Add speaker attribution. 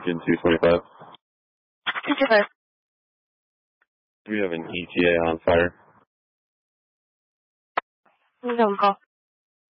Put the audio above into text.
Speaker 1: Engine 225.
Speaker 2: 225.
Speaker 1: We have an ETA on fire.
Speaker 2: Who's on call?